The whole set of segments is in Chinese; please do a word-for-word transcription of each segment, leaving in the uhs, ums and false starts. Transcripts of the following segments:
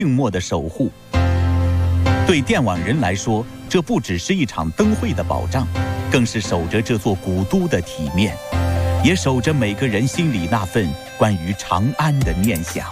静默的守护。对电网人来说，这不只是一场灯会的保障，更是守着这座古都的体面，也守着每个人心里那份关于长安的念想。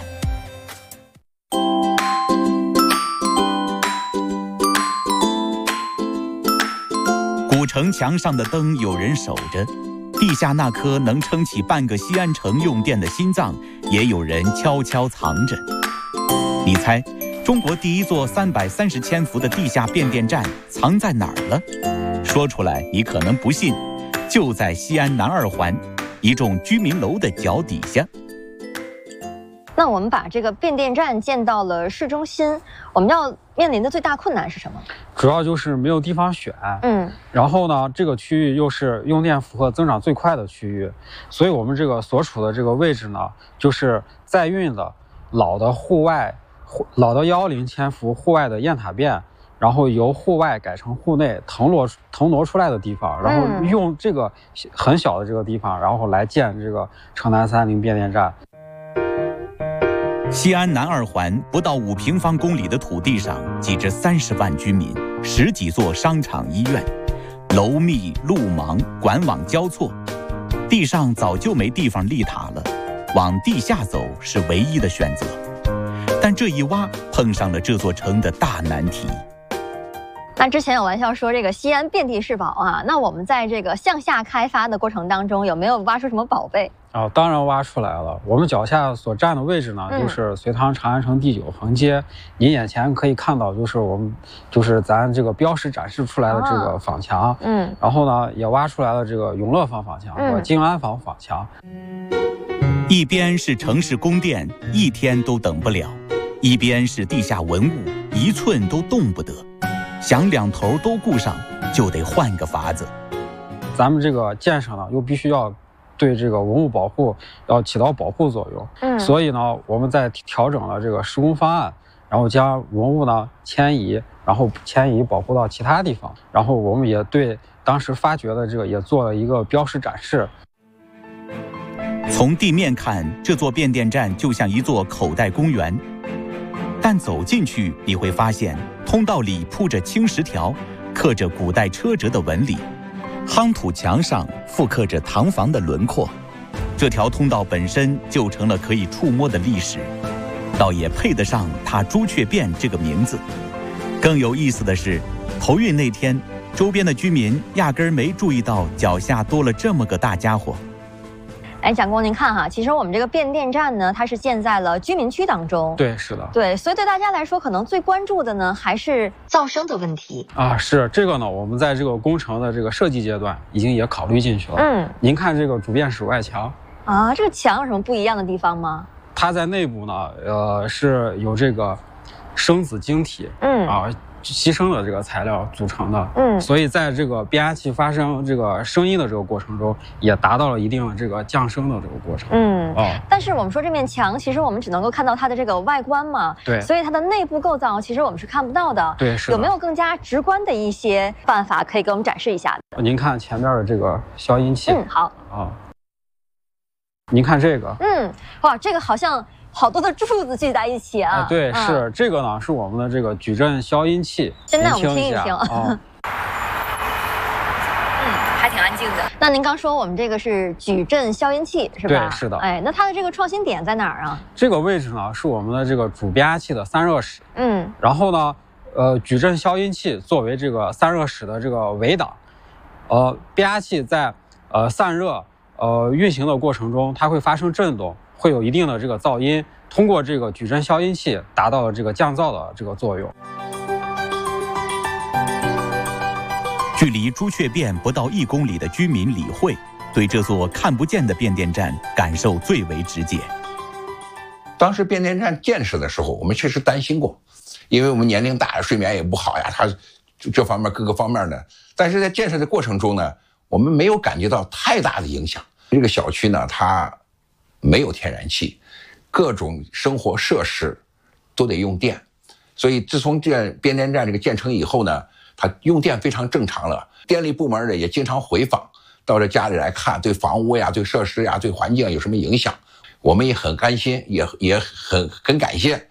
古城墙上的灯有人守着，地下那颗能撑起半个西安城用电的心脏，也有人悄悄藏着。你猜，中国第一座三百三十千伏的地下变电站藏在哪儿了？说出来你可能不信，就在西安南二环一幢居民楼的脚底下。 那我们把这个变电站建到了市中心，我们要面临的最大困难是什么？ 主要就是没有地方选。 嗯， 然后呢，这个区域又是用电负荷增长最快的区域，所以我们这个所处的这个位置呢，就是在运的老的户外、老的幺零千伏户外的雁塔变，然后由户外改成户内腾挪腾挪出来的地方，然后用这个很小的这个地方，然后来建这个城南三零变电站。 西安南二环不到五平方公里的土地上，挤着三十万居民，十几座商场、医院，楼密路忙，管网交错，地上早就没地方立塔了，往地下走是唯一的选择。但这一挖碰上了这座城的大难题。 那之前有玩笑说这个西安遍地是宝啊，那我们在这个向下开发的过程当中，有没有挖出什么宝贝？ 啊、哦，当然挖出来了。我们脚下所站的位置呢， 嗯、 就是隋唐长安城第九横街。您眼前可以看到，就是我们就是咱这个标识展示出来的这个坊墙。 嗯， 然后呢，也挖出来了这个永乐坊坊墙和静安坊坊墙。 一边是城市供电，一天都等不了；一边是地下文物，一寸都动不得。想两头都顾上，就得换个法子。 咱们这个建设呢，又必须要对这个文物保护要起到保护作用。嗯，所以呢，我们在调整了这个施工方案，然后将文物呢迁移，然后迁移保护到其他地方。然后我们也对当时发掘的这个也做了一个标识展示。 从地面看，这座变电站就像一座口袋公园。但走进去，你会发现通道里铺着青石条，刻着古代车辙的纹理，夯土墙上复刻着唐房的轮廓。这条通道本身就成了可以触摸的历史，倒也配得上它朱雀变这个名字。更有意思的是，头运那天，周边的居民压根儿没注意到脚下多了这么个大家伙。 哎，蒋工，您看哈，其实我们这个变电站呢，它是建在了居民区当中。 对，是的。 对，所以对大家来说，可能最关注的呢，还是噪声的问题啊。是这个呢，我们在这个工程的这个设计阶段已经也考虑进去了。嗯，您看这个主变室外墙啊，这个墙有什么不一样的地方吗？ 它在内部呢，呃，是有这个生子晶体，嗯啊。牺牲的这个材料组成的，嗯，所以在这个变压器发生这个声音的这个过程中，也达到了一定的这个降声的这个过程， 嗯哦。但是我们说这面墙，其实我们只能够看到它的这个外观嘛， 对， 所以它的内部构造其实我们是看不到的， 对，是。 有没有更加直观的一些办法可以给我们展示一下的？ 您看前面的这个消音器， 嗯，好啊，您看这个， 嗯，哇，这个好像。好多的柱子聚在一起啊！ 啊对，嗯、是这个呢，是我们的这个矩阵消音器。 现在我们听一听。 啊、 嗯，还挺安静的。那您刚说我们这个是矩阵消音器是吧？ 对，是的。 哎，那它的这个创新点在哪儿啊？ 这个位置呢，是我们的这个主变压器的散热室。 嗯。 然后呢，呃，矩阵消音器作为这个散热室的这个尾档，呃，变压器在呃散热呃运行的过程中，它会发生震动。会有一定的这个噪音，通过这个矩阵消音器达到了这个降噪的这个作用。 距离朱雀变不到一公里的居民李慧，对这座看不见的变电站感受最为直接。 当时变电站建设的时候，我们确实担心过，因为我们年龄大，睡眠也不好呀，它这方面各个方面的。但是在建设的过程中呢，我们没有感觉到太大的影响。这个小区呢，它没有天然气，各种生活设施都得用电，所以自从这变电站这个建成以后呢，它用电非常正常了。电力部门呢也经常回访到这家里来看，对房屋呀、对设施呀、对环境有什么影响，我们也很甘心，也也很很感谢